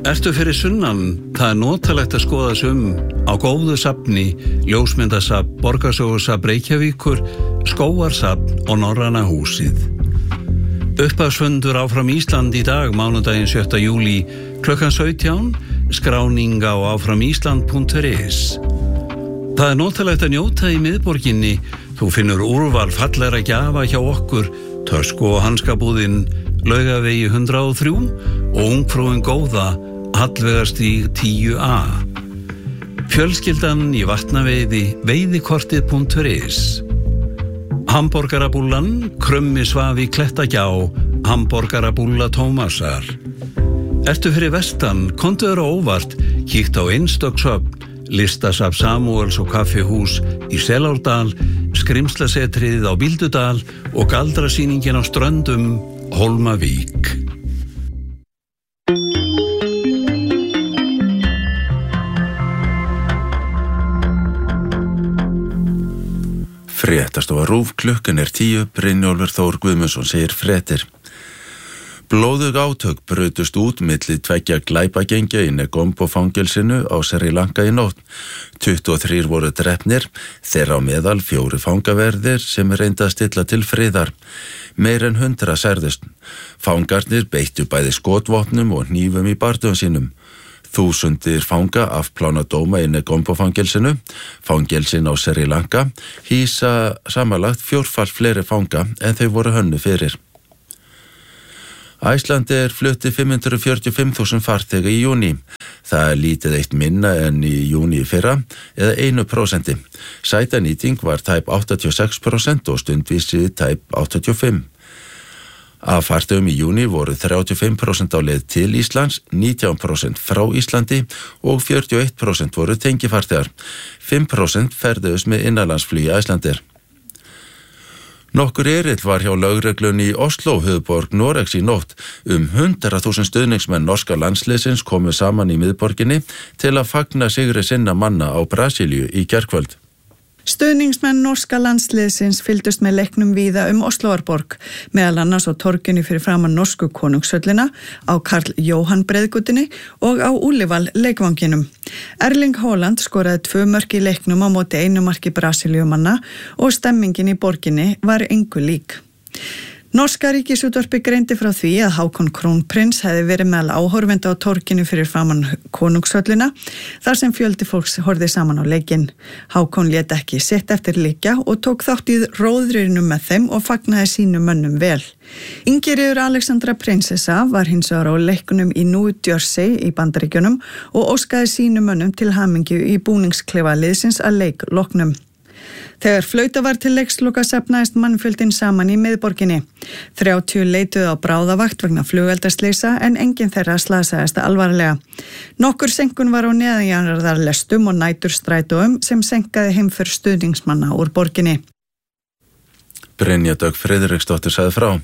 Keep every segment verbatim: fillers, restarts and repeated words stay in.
Ertu fyrir sunnan, það er notalegt að skoða sig um á góðu safni, ljósmyndasafn, borgarsögusafn Reykjavíkur, skógarsafn og Norræna húsið. Upphafsfundur áfram Ísland í dag, mánudaginn sjötta júlí, klukkan sautján, skráning á áframísland punktur is. Það er notalegt að njóta í miðborginni, þú finnur úrval fallegra gjafa hjá okkur, tösku og hanskabúðin, Laugavegi hundrað og þrjú og ungfrúin góða, Hallveigarstíg tíu A. Fjölskyldan í Vatnaveiði, veiðikortið punktur is. Hamborgarabúllan, Krummi Svafi Klettagjá, Hamborgarabúlla Tómasar. Ertu fyrir vestan, komdu þér á óvart, kíkt á Einstöksöfn, Listasafn Samúels og kaffihús í Selárdal, Skrimslasetrið á Bíldudal og galdrasýningin á Ströndum, Hólmavík. Fréttastofa RÚV, klukkan er tíu, Brynjólfur Þór Guðmundsson segir fréttir. Blóðug átök brutust út milli tveggja glæpagengja í Negombo-fangelsinu á Sri Lanka í nótt. tuttugu og þrír voru drepnir, þeirra á meðal fjóri fangaverðir sem reynda að stilla til friðar. Meir en hundra særðust. Fangarnir beittu bæði skotvopnum og hnífum í bardugum sínum. Þúsundir fanga afplána dóma í Negombo-fangelsinu. Fangelsin á Sri Lanka hýsa samanlagt fjórfalt fleiri fanga en þau voru hönnu fyrir. Icelandair flutti fimm hundruð fjörutíu og fimm þúsund farþega í júní. Það er lítið eitt minna en í júní fyrra, eða einu prósenti. Sætanýting var tæp áttatíu og sex prósent og stundvísið tæp áttatíu og fimm. Af farþegum í júní voru þrjátíu og fimm prósent á leið til Íslands, nítján prósent frá Íslandi og fjörutíu og eitt prósent voru tengifarþegar. fimm prósent ferðuðust með innanlandsflugi Icelandair. Nokkur erill var hjá lögreglunni í Oslo, höfuðborg Noregs í nótt. Um hundrað þúsund stuðningsmenn norska landsliðsins komu saman í miðborginni til að fagna sigri sinna manna á Brasilíu í gærkvöld. Stuðningsmenn norska landsliðsins fylgdust með leiknum víða um Osloarborg, meðal annars á torginu fyrir framan norsku konungshöllina, á Karl Jóhann breiðgutinni og á Úllival leikvanginum. Erling Haaland skoraði tvö mörk í leiknum á móti einu marki Brasilíumanna og stemmingin í borginni var engu lík. Norska ríkisútvarpið greindi frá því að Hákon Krónprins hefði verið meðal áhorfenda á torginu fyrir framan konungshöllina, þar sem fjöldi fólks horfði saman á leikinn. Hákon lét ekki sitt eftir liggja og tók þátt í róðrinu með þeim og fagnaði sínum mönnum vel. Ingiríður Alexandra prinsessa var hins vegar á leikunum í New Jersey í Bandaríkjunum og óskaði sínum mönnum til hamingju í búningsklefa liðsins að leik loknum. Þegar flauta var til leiksloka safnaðist mannfjöldin saman í miðborginni. þrjátíu leituðu á bráðavakt vegna flugeldaslysa en enginn þeirra slasaðist alvarlega. Nokkur senkun var á neðanjarðarlestum og næturstrætóum sem senkaði heimför stuðningsmanna úr borginni. Brynja Dögg Friðriksdóttir sagði frá.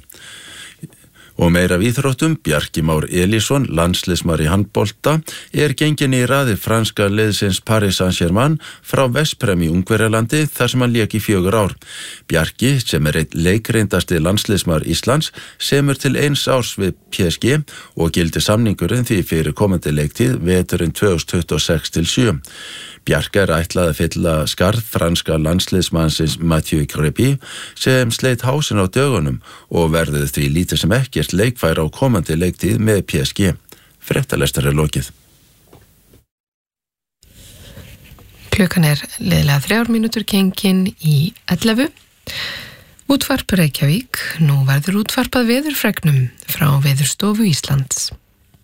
Og meira af íþróttum, Bjarki Már Elísson, landsliðsmaður í handbolta, er genginn í raðir franska liðsins Paris Saint-Germain frá Veszprém í Ungverjalandi þar sem hann lék í fjögur ár. Bjarki, sem er einn leikreindasti landsliðsmaður Íslands, semur til eins árs við P S G og gildi samningurinn því fyrir komandi leiktíð veturinn tvö þúsund tuttugu og sex til sjö. Bjarki er ætlað að fylla skarð franska landsliðsmannsins Mathieu Crépi sem sleit hásinn á dögunum og verður því lítið sem ekkert leikfæra á komandi leiktíð með P S G. Fréttalestar er lokið. Klukkan er liðlega þrjár mínútur gengin í ellefu. Útvarp Reykjavík, nú verður útvarpað veðurfregnum frá Veðurstofu Íslands.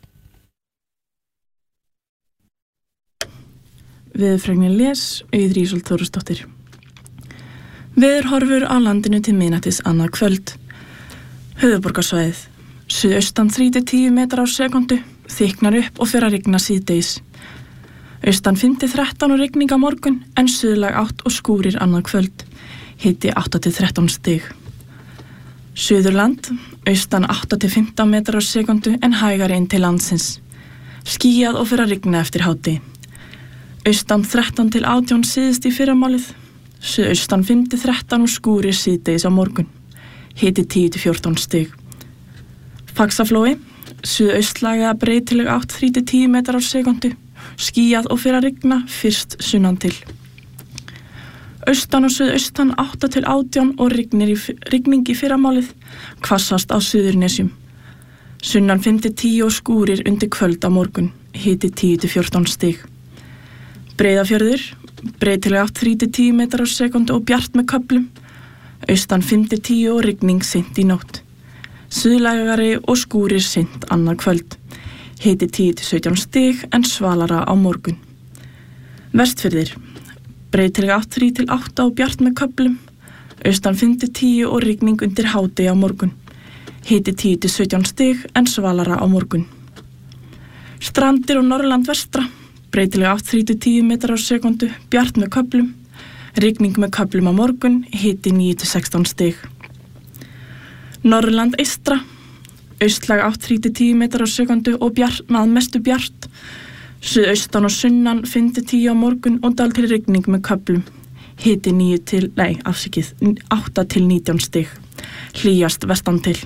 Veðurfregnin les, Auður Ísold Þórusdóttir. Veðurhorfur á landinu til miðnættis annað kvöld. Höfuðborgarsvæðið. Suðaustan þrjú til tíu metrar á sekundu, þykknar upp og fer að rigna síðdegis. Austan fimm til þrettán og rigning á morgun, en suðlæg átt og skúrir annað kvöld. Hiti átta til þrettán stig. Suðurland. Austan átta til fimmtán metrar á sekundu, en hægari inn til landsins. Skýjað og fer að rigna eftir hádegi. Austan þrettán til átján síðst í fyrramálið, suðaustan fimm til þrettán og skúrir síðdegis á morgun, hiti tíu til fjórtán stig. Faxaflói, suðaustlæg eða breytileg átt þrjú til tíu metrar á sekúndu, skýjað og fer að rigna fyrst sunnan til. Austan og suðaustan átta til átján og rignir í, rigning í fyrramálið, hvassast á Suðurnesjum. Sunnan fimm til tíu og skúrir undir kvöld á morgun, hiti tíu til fjórtán stig. Breiðafjörður, breytileg átt þrjú til tíu metrar á sekúndu og bjart með köflum. Austan fimm til tíu og rigning seint í nótt. Suðlægari og skúrir seint annað kvöld. Hiti tíu til sautján stig en svalara á morgun. Vestfirðir, breytileg átt þrjú til átta og bjart með köflum. Austan fimm til tíu og rigning undir hádegi á morgun. Hiti tíu til sautján stig en svalara á morgun. Strandir og Norðurland vestra, breytileg átt þrjú til tíu metrar á sekúndu, bjart með köflum. Rigning með köflum á morgun, hiti níu til sextán stig. Norðurland eystra, austlæg átt þrjú til tíu metrar á sekúndu og bjart, að mestu bjart. Suðaustan og sunnan fimm til tíu á morgun og dál til rigning með köflum. Hiti níu til, nei, afsikið, átta til nítján stig. Hlýjast vestan til.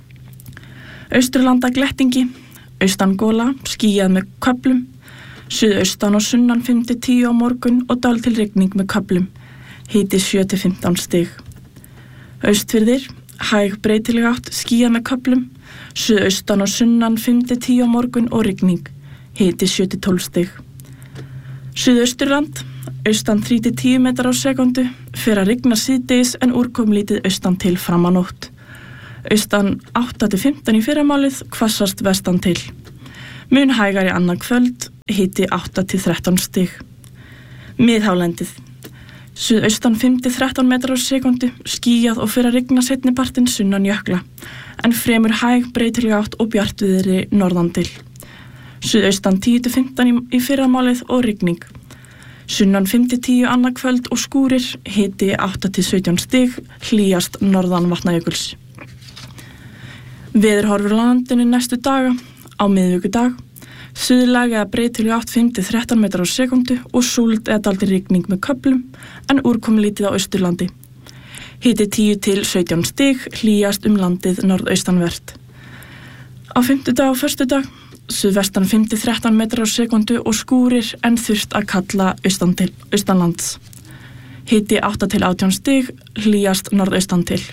Austurlanda glettingi, austan gola, skýjað með köflum. Suðaustan og sunnan fimm til tíu á morgun og dál til rigning með köflum. Hiti sjö til fimmtán stig. Austfirðir, hæg breytileg átt, skýjað með köflum. Suðaustan og sunnan fimm til tíu á morgun og rigning. Hiti sjö til tólf stig. Suðausturland, austan þrjú til tíu metrar á sekúndu, fer að rigna síðdegis en úrkomlítið austan til fram á nótt. Austan átta til fimmtán í fyrramálið, hvassast vestan til. Mun hægari annað kvöld, hiti átta til þrettán stig. Miðhálendið, suðaustan fimm til þrettán metrar á sekúndu, skýjað og fer að rigna seinnipartinn sunnan jökla, en fremur hæg breytileg átt og bjartviðri norðan til. Suðaustan tíu til fimmtán í, í fyrramálið og rigning. Sunnan fimm til tíu annað kvöld og skúrir, hiti átta til sautján stig, hlýjast norðan Vatnajökuls. Veðurhorfur á landinu næstu daga, á miðvikudag, suðlæg eða breytileg átt fimm til þrettán metrar á sekúndu og súld eða dálítil rigning með köflum, en úrkomulítið á Austurlandi. Hiti tíu til sautján stig, hlýjast um landið norðaustanvert. Á fimmtudag og föstudag, suðvestan fimm til þrettán metrar á sekúndu og skúrir en þurft að kalla austan til, austanlands. Hiti átta til átján stig, hlýjast norðaustan til.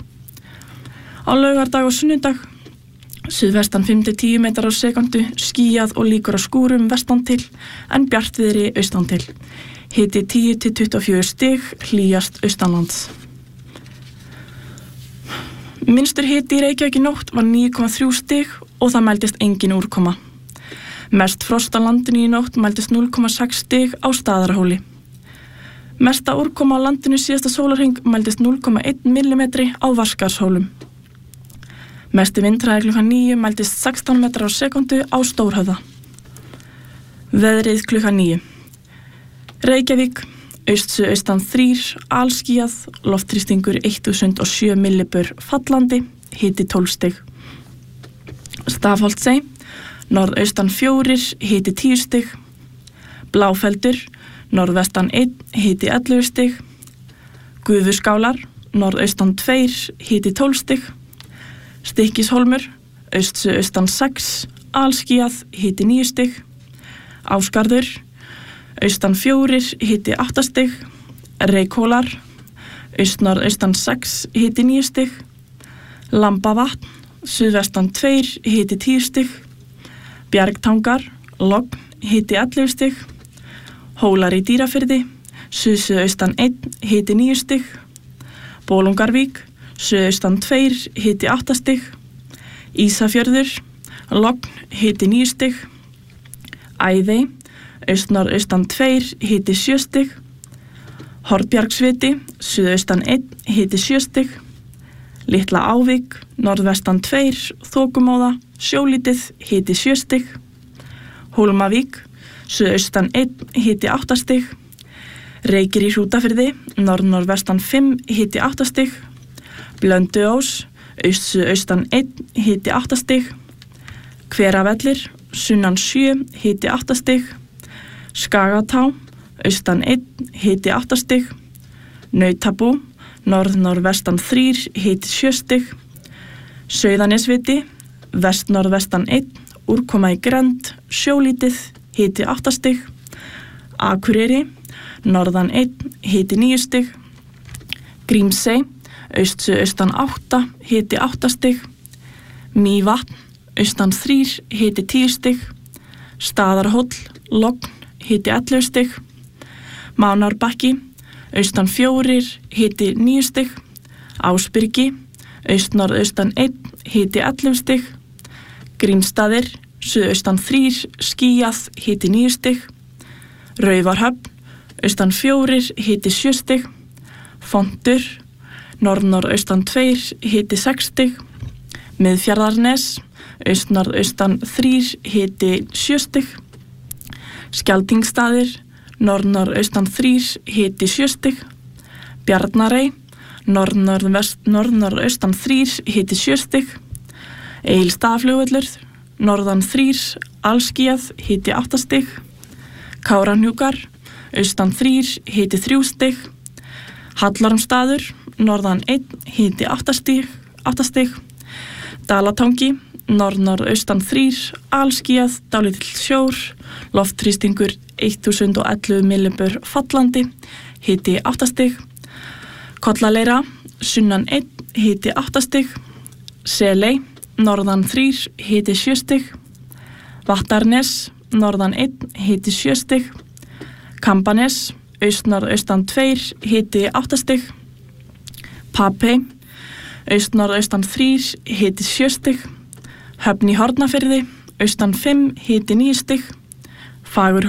Á laugardag og sunnudag, suðvestan fimm til tíu metrar á sekúndu, skýjað og líkur á skúrum vestan til, en bjartviðri austan til. Hiti tíu til tuttugu og fjögur stig, hlýjast austanlands. Minnstur hiti í Reykjavík í nótt var níu komma þrjú stig og það mældist engin úrkoma. Mest frost á landinu í nótt mældist núll komma sex stig á Staðarhóli. Mesta úrkoma á landinu síðasta sólarhring mældist núll komma einn millimetri á Vatnsskarðshólum. Mesti vindhraði klukkan níu mældist sextán metrar á sekúndu á Stórhöfða. Veðrið klukkan níu. Reykjavík, austsuðaustan þrír, alskýjað, loftþrýstingur þúsund og sjö millibur fallandi, hiti tólf stig. Stafholtsey, norðaustan fjórir, hiti tíu stig. Bláfeldur, norðvestan einn, hiti ellefu stig. Gufuskálar, norðaustan tveir, hiti tólf stig. Stykkishólmur, austsuðaustan sex, alskýjað, hiti níu stig. Ásgarður, austan fjórir, hiti átta stig. Reykhólar, austnorðaustan sex, hiti níu stig. Lambavatn, suðvestan tveir, hiti tíu stig. Bjargtangar, logn, hiti ellefu stig. Hólar í Dýrafirði, suðsuðaustan einn, hiti níu stig. Bolungarvík, suðaustan tveir, hiti átta stig. Ísafjörður, logn, hiti níu stig. Æðey, austnorðaustan tveir, hiti sjö stig. Hornbjargsviti, suðaustan einn, hiti sjö stig. Litla Ávík, norðvestan tveir, þokumóða, sjólítið, hiti sjö stig. Hólmavík, suðaustan einn, hiti átta stig. Reykir í Hrútafirði, norð-norðvestan fimm, hiti átta stig. Blönduós, aust-suðaustan einn, hiti átta stig. Hveravellir, sunnan sjö, hiti átta stig. Skagatá, austan einn, hiti átta stig. Nautabú, norð-norðvestan þrír, hiti sjö stig. Sauðanesviti, vest-norðvestan einn úrkoma í Grend, sjólítið, hiti átta stig. Akureyri, norðan einn, hiti níu stig. Grímsey, aust-suðaustan átta, hiti átta stig. Mývatn, austan þrír, hiti tíu stig. Staðarhóll, logn, hiti ellefu stig. Mánárbakki, austan fjórir, hiti níu stig. Ásbyrgi, aust-norðaustan einn, hiti ellefu stig. Grímsstaðir, suðaustan þrír, skýjað, hiti níu stig. Raufarhöfn, austan fjórir, hiti sjö stig. Fontur, norð-norðaustan tveir, hiti sex stig. Miðfjarðarnes, aust-norðaustan þrír, hiti sjö stig. Skjaldingsstaðir, norð-norðaustan þrír, hiti sjö stig. Bjarnarey, norð-norðaustan þrír, hiti sjö stig. Egilsstaðaflugvöllur, norðan þrír, alskýjað, hiti átta stig. Kárahnjúkar, austan þrír, hiti þrjú stig. Hallormsstaður, norðan einn, hiti átta stig, átta stig. Dalatangi, norð-norðaustan þrír, alskýjað, dálítill sjór, loftþrýstingur þúsund og ellefu millibur fallandi, hiti átta stig. Kollaleira, sunnan einn, hiti átta stig. Seley, norðan þrír, hiti sjö stig. Vattarnes, norðan einn, hiti sjö stig. Kambanes, aust-norðaustan tveir, hiti átta stig. Papey, aust-norðaustan þrír, hiti sjö stig. Höfn í Hornafirði, austan fimm, hiti níu stig. Fagurhóll,